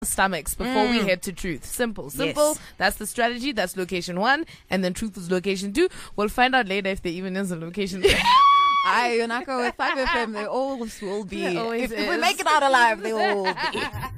stomachs before we head to truth. Simple. Yes. That's the strategy. That's location 1, and then truth is location 2. We'll find out later if there even is a location 3. You're not going with 5FM. They always will be. There always If we is. make it out alive, they will be.